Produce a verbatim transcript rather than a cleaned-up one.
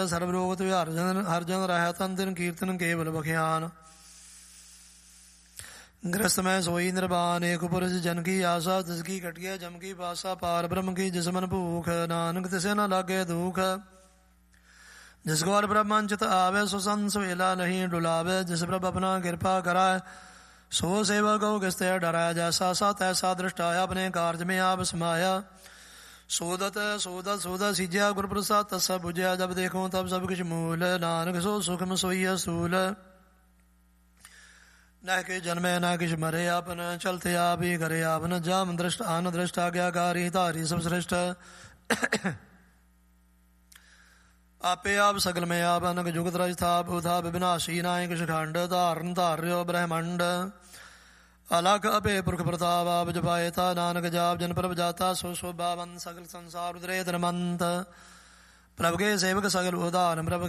ਸਰਬ ਰੋਗ ਤੇ ਹਰ ਜਨ ਹਰ ਜਨ ਰਹਿ ਤਨ ਦਿਨ ਕੀਰਤਨ ਕੇਵਲ ਬਖਿਆਨ। ਗ੍ਰਸਤ ਮੈਂ ਸੋਈ ਨਿਰਵਾਨ ਏਕ ਪੁਰਸ਼ ਜਨ ਕੀ ਆਸਾ ਤਿਸ ਕੀ ਕਟਿਆ ਜਮ ਕੀ ਪਾਸਾ ਪਾਰ ਬ੍ਰਹਮ ਕੀ ਜਿਸ ਮਨ ਭੂਖ ਨਾਨਕ ਤਿਸੇ ਨ ਲਾਗੇ ਦੁਖ। ਜਿਸ ਗੌਰ ਬ੍ਰਹਮਨ ਚਿਤ ਆਵੇ ਸੋ ਸੰਸ ਵੇਲਾ ਨਹੀਂ ਡੁਲਾਵੇ ਜਿਸ ਪ੍ਰਭ ਆਪਣਾ ਕਿਰਪਾ ਕਰਾਏ ਸੋ ਸੇਵਕ ਹੋ ਕਿਸ ਤੇ ਡਰਾਇਆ। ਜੈਸਾ ਸਾ ਤੈਸਾ ਦ੍ਰਿਸ਼ਟਾ ਆਪਣੇ ਕਾਰਜ ਮੇਂ ਆਪ ਸਮਾਇਆ ਸੋਦਤ ਸੋਦਤ ਸੋਦਾ ਸੀਜਿਆ ਗੁਰ ਪ੍ਰਸਾਦ ਤਸਾ ਬੁਝਿਆ ਜਬ ਦੇਖੋ ਤਬ ਸਭ ਕੁਛ ਮੂਲ ਨਾਨਕ ਸੋ ਸੁਖਮ ਸੋਈ ਅਸੂਲ। न के जन्मे न किश मरे आपन चलते आप ही करे आपन जाम दृष्ट आन दृष्ट आज्ञाकारी धारी सब श्रेष्ठ। आपे आप सगल में आप अनक जुगत रजताप उताप विनाशी नाय किश खंड धारण धार्यो ब्रह्मंड। अलख अपे पुरख प्रताप आप जपायता नानक जाप जन प्रभ जाता सो सो बावन सगल संसार उदरे धनमंत। प्रभ के सेवक सगल उदाहरण प्रभ